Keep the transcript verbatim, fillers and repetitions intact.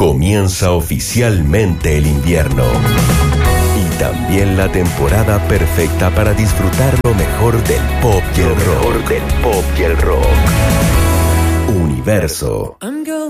Comienza oficialmente el invierno y también la temporada perfecta para disfrutar lo mejor del pop y el rock. Lo mejor del pop y el rock. Universo.